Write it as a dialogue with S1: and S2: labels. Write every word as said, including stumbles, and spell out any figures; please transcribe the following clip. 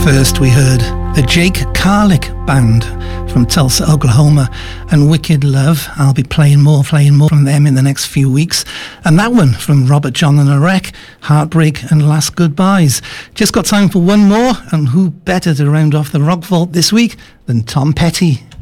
S1: First we heard the Jake Carlick Band from Tulsa, Oklahoma, and Wicked Love. I'll be playing more, playing more from them in the next few weeks. And that one from Robert John and the Wreck, Heartbreak and Last Goodbyes. Just got time for one more, and who better to round off the Rock Vault this week than Tom Petty.